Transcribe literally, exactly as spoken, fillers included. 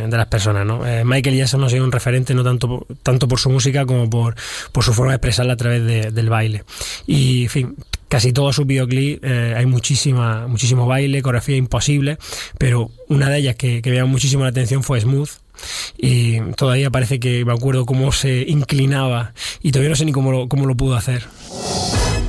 de, de las personas, ¿no? Eh, Michael Jackson ha sido un referente no tanto, tanto por su música como por, por su forma de expresarla a través de, del baile. Y, en fin, casi todos sus videoclips eh, hay muchísima, muchísimo baile, coreografía imposible, pero una de ellas que, que me llamó muchísimo la atención fue Smooth. Y todavía parece que me acuerdo cómo se inclinaba y todavía no sé ni cómo lo, cómo lo pudo hacer.